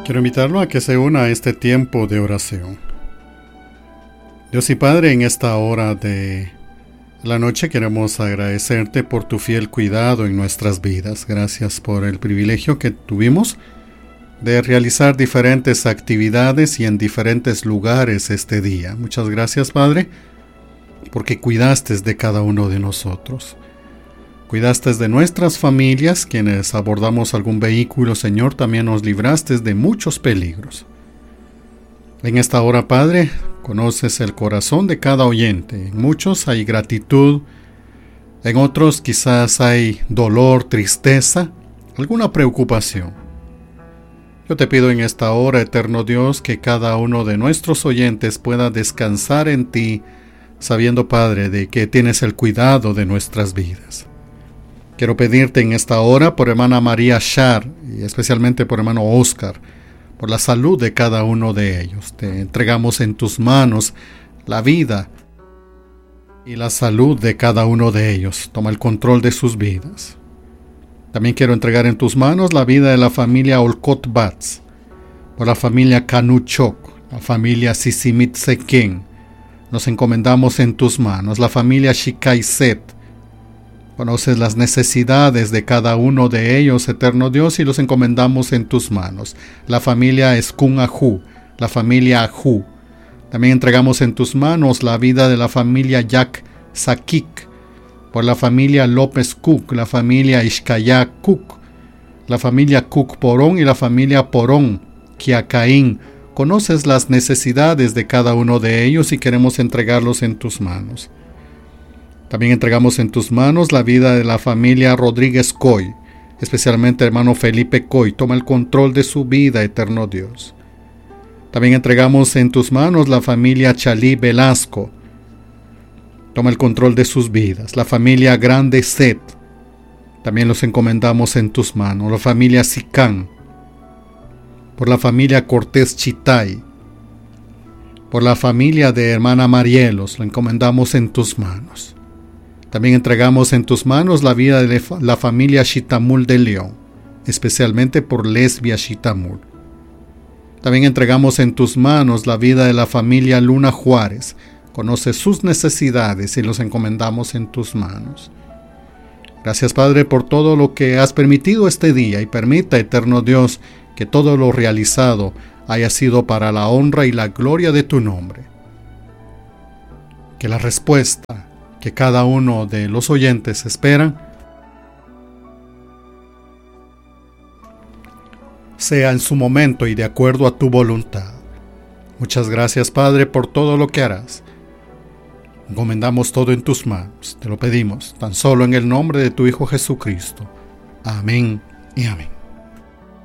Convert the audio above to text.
Quiero invitarlo a que se una a este tiempo de oración. Dios y Padre, en esta hora de la noche queremos agradecerte por tu fiel cuidado en nuestras vidas. Gracias por el privilegio que tuvimos de realizar diferentes actividades y en diferentes lugares este día. Muchas gracias, Padre, porque cuidaste de cada uno de nosotros. Cuidaste de nuestras familias, quienes abordamos algún vehículo, Señor, también nos libraste de muchos peligros. En esta hora, Padre, conoces el corazón de cada oyente. En muchos hay gratitud, en otros quizás hay dolor, tristeza, alguna preocupación. Yo te pido en esta hora, eterno Dios, que cada uno de nuestros oyentes pueda descansar en ti, sabiendo, Padre, de que tienes el cuidado de nuestras vidas. Quiero pedirte en esta hora por hermana María Shar y especialmente por hermano Oscar, por la salud de cada uno de ellos. Te entregamos en tus manos la vida y la salud de cada uno de ellos. Toma el control de sus vidas. También quiero entregar en tus manos la vida de la familia Olcott Batz, por la familia Kanuchok, la familia Sisimit Seken. Nos encomendamos en tus manos la familia Shikaiset. Conoces las necesidades de cada uno de ellos, eterno Dios, y los encomendamos en tus manos. La familia Eskun Ahu, la familia Ahu. También entregamos en tus manos la vida de la familia Yak Sakik, por la familia López Cook, la familia Ishkaya Cook, la familia Cook Porón y la familia Porón Kiakaín. Conoces las necesidades de cada uno de ellos y queremos entregarlos en tus manos. También entregamos en tus manos la vida de la familia Rodríguez Coy, especialmente hermano Felipe Coy. Toma el control de su vida, eterno Dios. También entregamos en tus manos la familia Chalí Velasco. Toma el control de sus vidas. La familia Grande Set. También los encomendamos en tus manos. La familia Sicán. Por la familia Cortés Chitay. Por la familia de hermana Marielos. Lo encomendamos en tus manos. También entregamos en tus manos la vida de la familia Chitamul de León, especialmente por Lesbia Chitamul. También entregamos en tus manos la vida de la familia Luna Juárez. Conoce sus necesidades y los encomendamos en tus manos. Gracias, Padre, por todo lo que has permitido este día y permita, eterno Dios, que todo lo realizado haya sido para la honra y la gloria de tu nombre. Que la respuesta que cada uno de los oyentes esperan sea en su momento y de acuerdo a tu voluntad. Muchas gracias, Padre, por todo lo que harás. Encomendamos todo en tus manos. Te lo pedimos tan solo en el nombre de tu Hijo Jesucristo. Amén y amén.